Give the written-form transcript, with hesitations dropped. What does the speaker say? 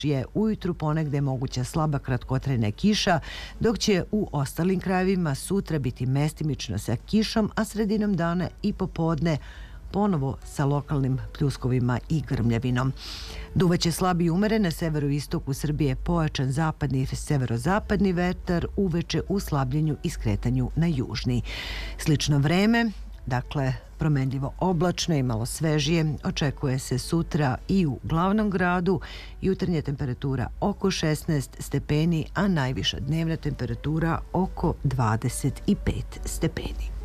je ujutru ponegde moguća slaba kratkotrajna kiša, dok će u ostalim krajevima sutra biti mestimično sa kišom, a sredinom dana i popodne ponovo sa lokalnim pljuskovima i grmljavinom. Duvaće slab i umeren, na severoistoku Srbije pojačan zapadni i severozapadni vetar, uveče u slabljenju i skretanju na južni. Slično vreme, dakle promenljivo oblačno i malo svežije, očekuje se sutra i u glavnom gradu. Jutarnja temperatura oko 16 stepeni, a najviša dnevna temperatura oko 25 stepeni.